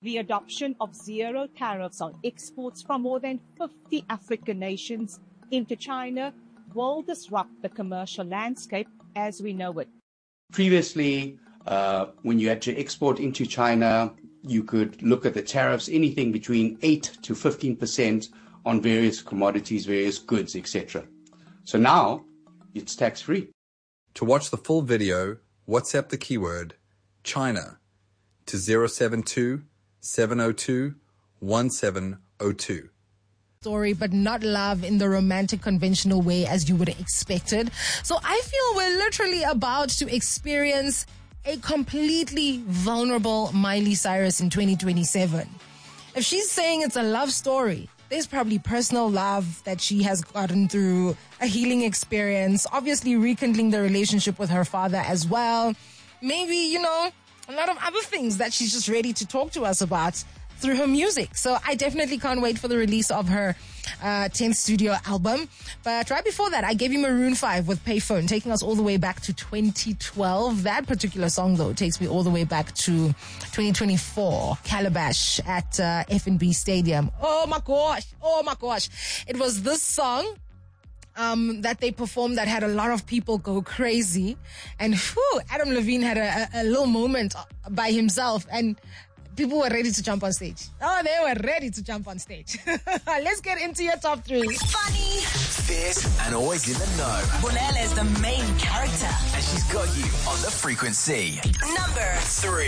The adoption of zero tariffs on exports from more than 50 African nations into China will disrupt the commercial landscape as we know it. Previously, when you had to export into China, you could look at the tariffs, anything between 8 to 15% on various commodities, various goods, etc. So now, it's tax-free. To watch the full video, WhatsApp the keyword China to 072 702 1702. Story, but not love in the romantic conventional way as you would expect it. So I feel we're literally about to experience a completely vulnerable Miley Cyrus in 2027. If she's saying it's a love story, there's probably personal love that she has gotten through, a healing experience, obviously rekindling the relationship with her father as well. Maybe, a lot of other things that she's just ready to talk to us about through her music. So I definitely can't wait for the release of her 10th studio album. But right before that, I gave you Maroon 5 with Payphone, taking us all the way back to 2012. That particular song, though, takes me all the way back to 2024, Calabash at F&B Stadium. Oh my gosh. It was this song that they performed that had a lot of people go crazy. And Adam Levine had a little moment by himself, and people were ready to jump on stage. Oh, they were ready to jump on stage. Let's get into your top 3. Funny, fit, and always in the know. Bonelle is the main character, And she's got you on the frequency. Number 3.